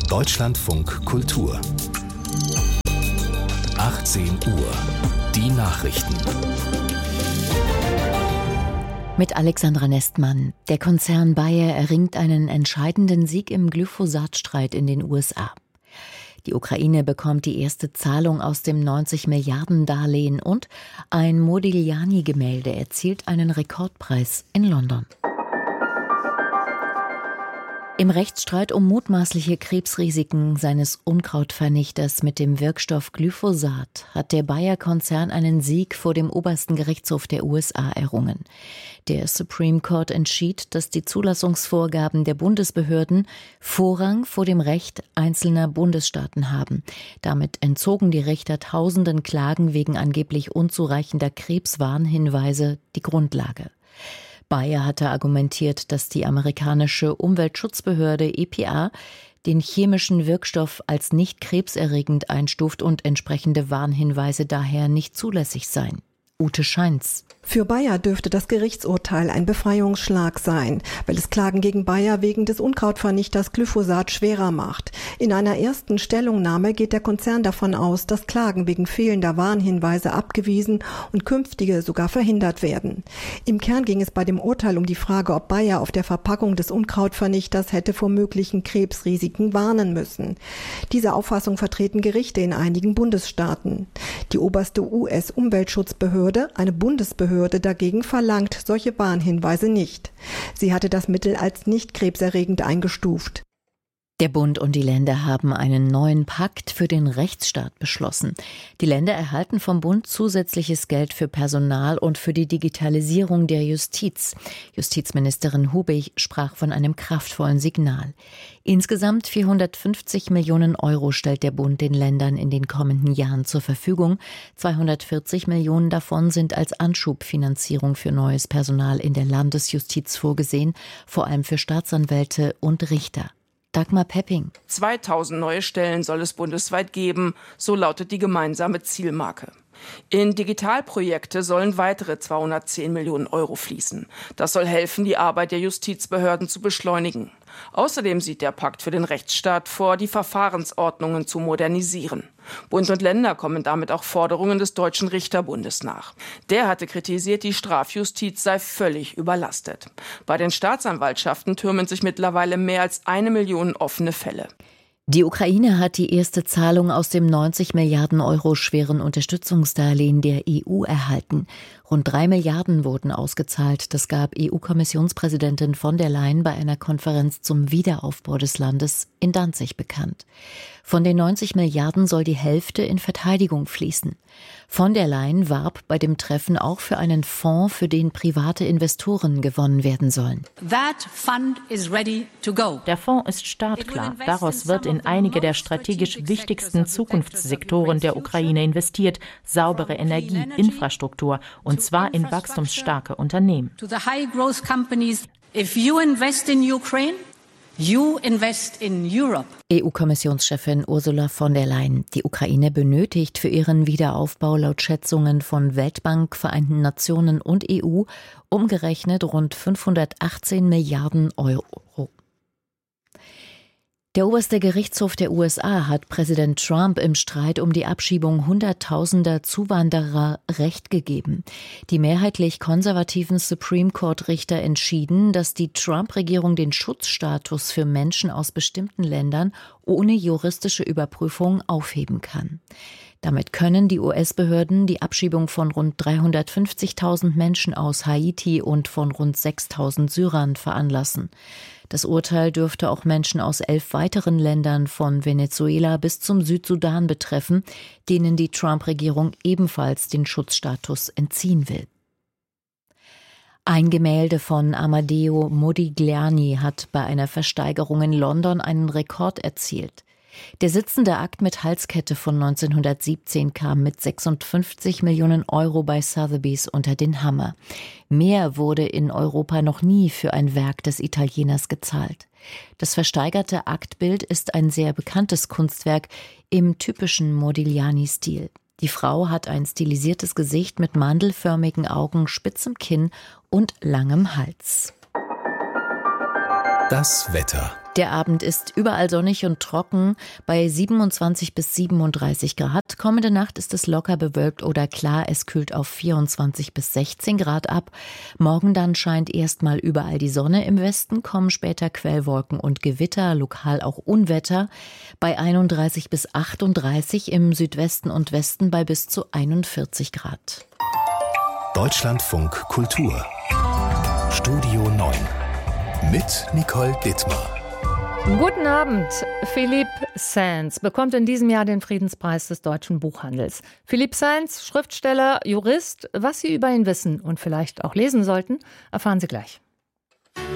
Deutschlandfunk Kultur 18 Uhr. Die Nachrichten. Mit Alexandra Nestmann. Der Konzern Bayer erringt einen entscheidenden Sieg im Glyphosat-Streit in den USA. Die Ukraine bekommt die erste Zahlung aus dem 90-Milliarden-Darlehen und ein Modigliani-Gemälde erzielt einen Rekordpreis in London. Im Rechtsstreit um mutmaßliche Krebsrisiken seines Unkrautvernichters mit dem Wirkstoff Glyphosat hat der Bayer-Konzern einen Sieg vor dem obersten Gerichtshof der USA errungen. Der Supreme Court entschied, dass die Zulassungsvorgaben der Bundesbehörden Vorrang vor dem Recht einzelner Bundesstaaten haben. Damit entzogen die Richter tausenden Klagen wegen angeblich unzureichender Krebswarnhinweise die Grundlage. Bayer hatte argumentiert, dass die amerikanische Umweltschutzbehörde EPA den chemischen Wirkstoff als nicht krebserregend einstuft und entsprechende Warnhinweise daher nicht zulässig seien. Ute Scheins. Für Bayer dürfte das Gerichtsurteil ein Befreiungsschlag sein, weil es Klagen gegen Bayer wegen des Unkrautvernichters Glyphosat schwerer macht. In einer ersten Stellungnahme geht der Konzern davon aus, dass Klagen wegen fehlender Warnhinweise abgewiesen und künftige sogar verhindert werden. Im Kern ging es bei dem Urteil um die Frage, ob Bayer auf der Verpackung des Unkrautvernichters hätte vor möglichen Krebsrisiken warnen müssen. Diese Auffassung vertreten Gerichte in einigen Bundesstaaten. Die oberste US-Umweltschutzbehörde, eine Bundesbehörde, dagegen verlangt solche Warnhinweise nicht. Sie hatte das Mittel als nicht krebserregend eingestuft. Der Bund und die Länder haben einen neuen Pakt für den Rechtsstaat beschlossen. Die Länder erhalten vom Bund zusätzliches Geld für Personal und für die Digitalisierung der Justiz. Justizministerin Hubig sprach von einem kraftvollen Signal. Insgesamt 450 Millionen Euro stellt der Bund den Ländern in den kommenden Jahren zur Verfügung. 240 Millionen davon sind als Anschubfinanzierung für neues Personal in der Landesjustiz vorgesehen, vor allem für Staatsanwälte und Richter. Dagmar Pepping. 2000 neue Stellen soll es bundesweit geben, so lautet die gemeinsame Zielmarke. In Digitalprojekte sollen weitere 210 Millionen Euro fließen. Das soll helfen, die Arbeit der Justizbehörden zu beschleunigen. Außerdem sieht der Pakt für den Rechtsstaat vor, die Verfahrensordnungen zu modernisieren. Bund und Länder kommen damit auch Forderungen des Deutschen Richterbundes nach. Der hatte kritisiert, die Strafjustiz sei völlig überlastet. Bei den Staatsanwaltschaften türmen sich mittlerweile mehr als 1 Million offene Fälle. Die Ukraine hat die erste Zahlung aus dem 90 Milliarden Euro schweren Unterstützungsdarlehen der EU erhalten. Rund 3 Milliarden wurden ausgezahlt. Das gab EU-Kommissionspräsidentin von der Leyen bei einer Konferenz zum Wiederaufbau des Landes in Danzig bekannt. Von den 90 Milliarden soll die Hälfte in Verteidigung fließen. Von der Leyen warb bei dem Treffen auch für einen Fonds, für den private Investoren gewonnen werden sollen. Der Fonds ist startklar. Daraus wird in einige der strategisch wichtigsten Zukunftssektoren der Ukraine investiert. Saubere Energie, Infrastruktur, und zwar in wachstumsstarke Unternehmen. You invest in Europe. EU-Kommissionschefin Ursula von der Leyen. Die Ukraine benötigt für ihren Wiederaufbau laut Schätzungen von Weltbank, Vereinten Nationen und EU umgerechnet rund 518 Milliarden Euro. Der oberste Gerichtshof der USA hat Präsident Trump im Streit um die Abschiebung Hunderttausender Zuwanderer Recht gegeben. Die mehrheitlich konservativen Supreme Court-Richter entschieden, dass die Trump-Regierung den Schutzstatus für Menschen aus bestimmten Ländern ohne juristische Überprüfung aufheben kann. Damit können die US-Behörden die Abschiebung von rund 350.000 Menschen aus Haiti und von rund 6.000 Syrern veranlassen. Das Urteil dürfte auch Menschen aus 11 weiteren Ländern von Venezuela bis zum Südsudan betreffen, denen die Trump-Regierung ebenfalls den Schutzstatus entziehen will. Ein Gemälde von Amadeo Modigliani hat bei einer Versteigerung in London einen Rekord erzielt. Der sitzende Akt mit Halskette von 1917 kam mit 56 Millionen Euro bei Sotheby's unter den Hammer. Mehr wurde in Europa noch nie für ein Werk des Italieners gezahlt. Das versteigerte Aktbild ist ein sehr bekanntes Kunstwerk im typischen Modigliani-Stil. Die Frau hat ein stilisiertes Gesicht mit mandelförmigen Augen, spitzem Kinn und langem Hals. Das Wetter. Der Abend ist überall sonnig und trocken bei 27 bis 37 Grad. Kommende Nacht ist es locker bewölkt oder klar. Es kühlt auf 24 bis 16 Grad ab. Morgen dann scheint erstmal überall die Sonne. Im Westen kommen später Quellwolken und Gewitter, lokal auch Unwetter. Bei 31 bis 38, im Südwesten und Westen bei bis zu 41 Grad. Deutschlandfunk Kultur. Studio 9. Mit Nicole Dittmar. Guten Abend. Philippe Sands bekommt in diesem Jahr den Friedenspreis des deutschen Buchhandels. Philippe Sands, Schriftsteller, Jurist. Was Sie über ihn wissen und vielleicht auch lesen sollten, erfahren Sie gleich.